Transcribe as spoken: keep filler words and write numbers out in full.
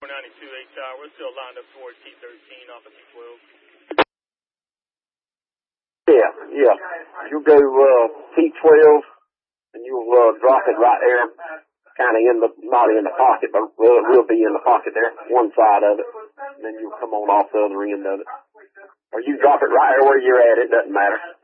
four ninety-two H I. We're still lined up towards T thirteen off of T twelve. Yeah, yeah. You go uh, T twelve, and you'll uh, drop it right there, kind of in the, not in the pocket, but we'll, we'll be in the pocket there, one side of it. And then you'll come on off the other end of it. Or you drop it right there where you're at, it doesn't matter.